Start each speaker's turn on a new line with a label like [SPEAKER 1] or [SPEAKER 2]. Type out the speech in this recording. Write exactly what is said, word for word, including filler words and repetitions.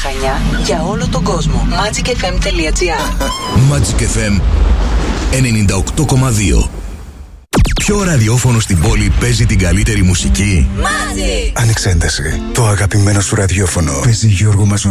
[SPEAKER 1] Χανιά, για όλο τον κόσμο. magic f m dot g r.
[SPEAKER 2] Magic εφ εμ ενενήντα οκτώ κόμμα δύο. Ποιο ραδιόφωνο στην πόλη παίζει την καλύτερη μουσική?
[SPEAKER 3] Magic! Άνοιξε ένταση. Το αγαπημένο σου ραδιόφωνο παίζει Γιώργο Μαζονάκη.